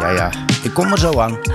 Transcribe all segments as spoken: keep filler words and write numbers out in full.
Ja, ja, ik kom er zo aan.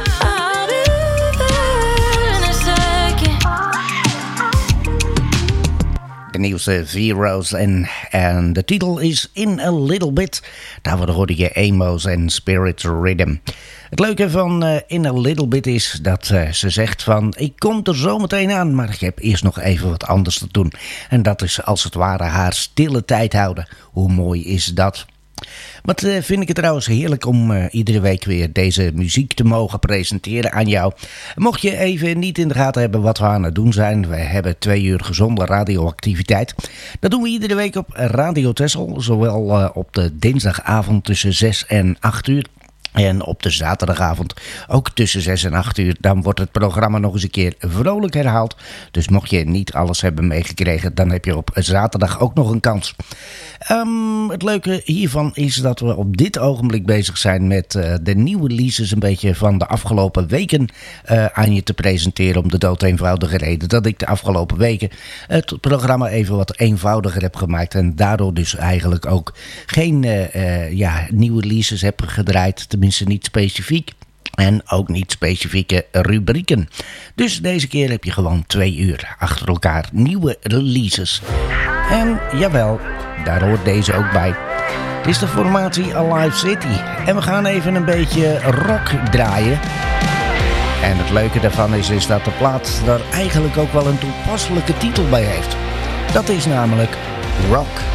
De nieuwste Zero's en, en de titel is In a Little Bit. Daarvoor hoorde je Amos en Spirit Rhythm. Het leuke van uh, In a Little Bit is dat uh, ze zegt van... ik kom er zo meteen aan, maar ik heb eerst nog even wat anders te doen. En dat is als het ware haar stille tijd houden. Hoe mooi is dat? Wat uh, vind ik het trouwens heerlijk om uh, iedere week weer deze muziek te mogen presenteren aan jou. Mocht je even niet in de gaten hebben wat we aan het doen zijn. We hebben twee uur gezonde radioactiviteit. Dat doen we iedere week op Radio Texel. Zowel uh, op de dinsdagavond tussen zes en acht uur. En op de zaterdagavond ook tussen zes en acht uur. Dan wordt het programma nog eens een keer vrolijk herhaald. Dus mocht je niet alles hebben meegekregen, dan heb je op zaterdag ook nog een kans. Um, het leuke hiervan is dat we op dit ogenblik bezig zijn met uh, de nieuwe releases een beetje van de afgelopen weken uh, aan je te presenteren. Om de dood eenvoudige reden dat ik de afgelopen weken het programma even wat eenvoudiger heb gemaakt. En daardoor dus eigenlijk ook geen uh, uh, ja, nieuwe releases heb gedraaid. Tenminste niet specifiek. En ook niet specifieke rubrieken. Dus deze keer heb je gewoon twee uur achter elkaar nieuwe releases. En jawel, daar hoort deze ook bij. Het is de formatie Alive City. En we gaan even een beetje rock draaien. En het leuke daarvan is, is dat de plaat daar eigenlijk ook wel een toepasselijke titel bij heeft. Dat is namelijk Rock